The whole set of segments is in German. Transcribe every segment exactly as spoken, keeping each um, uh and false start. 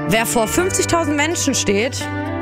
Wer vor fünfzigtausend Menschen steht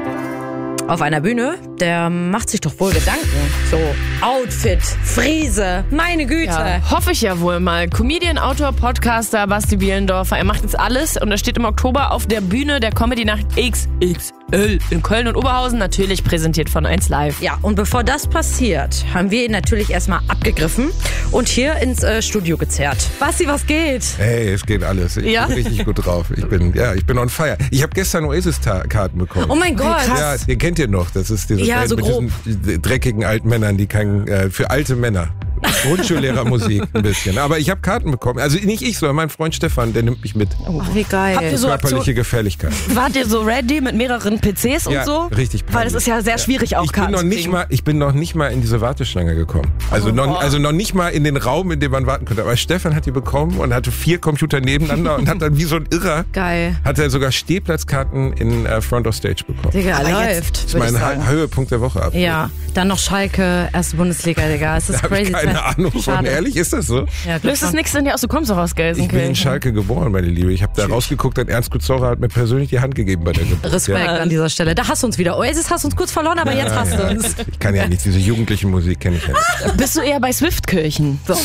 auf einer Bühne, der macht sich doch wohl Gedanken. So, Outfit, Friese, meine Güte. Ja, hoffe ich ja wohl mal. Comedian, Autor, Podcaster Basti Bielendorfer. Er macht jetzt alles und er steht im Oktober auf der Bühne der Comedy-Nacht X X L in Köln und Oberhausen, natürlich präsentiert von eins Live. Ja, und bevor das passiert, haben wir ihn natürlich erstmal abgegriffen und hier ins äh, Studio gezerrt. Basti, was geht? Hey, es geht alles. Ich Ja? bin richtig gut drauf. Ich bin, ja, ich bin on fire. Ich habe gestern Oasis-Karten bekommen. Oh mein Gott. Ja, den kennt ihr noch. Das ist diese Ja, Band so mit grob. diesen dreckigen alten Männern, die kein, äh, für alte Männer. Grundschullehrermusik ein bisschen. Aber ich habe Karten bekommen. Also nicht ich, sondern mein Freund Stefan, der nimmt mich mit. Oh, wie geil. Habt ihr so Körperliche Aktion- Gefährlichkeit. Wart ihr so ready mit mehreren P Cs und Ja, so? richtig Weil es peinlich. ist ja sehr schwierig, auch Ich bin Karten noch zu nicht kriegen. mal, ich bin noch nicht mal in diese Warteschlange gekommen. Also, noch, also noch nicht mal in den Raum, in dem man warten könnte. Aber Stefan hat die bekommen und hatte vier Computer nebeneinander und hat dann wie so ein Irrer, Geil. hat er sogar Stehplatzkarten in äh, Front of Stage bekommen. Digga, Aber jetzt- läuft. Das ist würd ich mein sagen. Ha- Höhepunkt der Woche ab. Ja, dann noch Schalke, erste Bundesliga, Digga. Es ist Da habe crazy. ich keine Ahnung von. Schade. Ehrlich, ist das so? Ja, glaub Löst es schon. nichts denn ja aus, du kommst doch aus Ich bin in Gelsenkirchen. Schalke geboren, meine Liebe. Ich habe da rausgeguckt und Ernst Kuzorra hat mir persönlich die Hand gegeben bei der Geburt. Respekt Ja. an dieser Stelle. Da hast du uns wieder. Oasis hast uns kurz verloren, aber jetzt hast du Ja, uns. Ich kann ja nicht, diese jugendliche Musik kenne ich ja nicht. Bist du eher bei Swiftkirchen? So.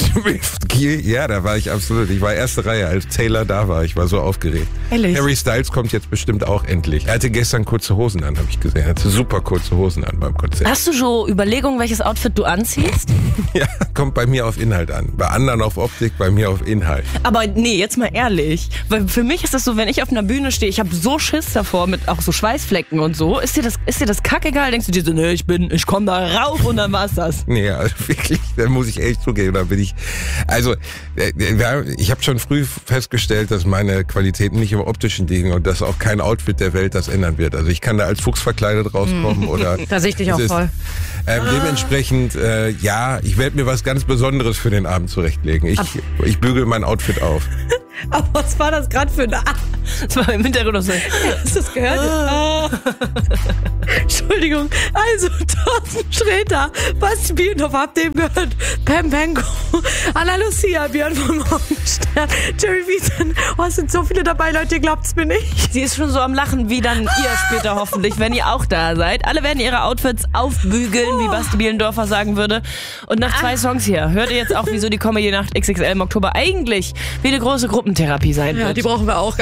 Ja, da war ich absolut. Ich war erste Reihe, als Taylor da war. Ich war so aufgeregt. Ehrlich? Harry Styles kommt jetzt bestimmt auch endlich. Er hatte gestern kurze Hosen an, habe ich gesehen. Er hatte super kurze Hosen an beim Konzert. Hast du schon Überlegungen, welches Outfit du anziehst? Ja, kommt bei mir auf Inhalt an. Bei anderen auf Optik, bei mir auf Inhalt. Aber nee, jetzt mal ehrlich. Weil für mich ist das so, wenn ich auf einer Bühne stehe, ich habe so Schiss davor mit auch so Schweißflecken und so. Ist dir das, ist dir das kackegal? Denkst du dir so, nee, ich bin, ich komme da rauf und dann war's das. Nee, also wirklich, da muss ich echt zugeben, da bin ich, also, äh, wir- ich habe schon früh festgestellt, dass meine Qualitäten nicht im Optischen liegen und dass auch kein Outfit der Welt das ändern wird. Also ich kann da als Fuchs verkleidet rauskommen oder... Da sehe ich dich auch es ist, voll. Ähm, dementsprechend, äh, ja, ich werde mir was ganz Besonderes für den Abend zurechtlegen. Ich, ich bügel mein Outfit auf. Aber was war das gerade für eine Art? Das war im Hintergrund noch so. Hast du das gehört? Ah. Entschuldigung. Also, Thorsten Sträter, Basti Bielendorfer, habt ihr eben gehört? Pam Penko, Anna Lucia, Björn von Morgenstern, Jerry Wiesen. Oh, es sind so viele dabei, Leute, ihr glaubt's mir nicht. Sie ist schon so am Lachen, wie dann ihr später hoffentlich, wenn ihr auch da seid. Alle werden ihre Outfits aufbügeln, wie Basti Bielendorfer sagen würde. Und nach zwei Songs hier hört ihr jetzt auch, wieso die Comedy-Nacht X X L im Oktober eigentlich wie eine große Gruppentherapie sein wird. Ja, die brauchen wir auch.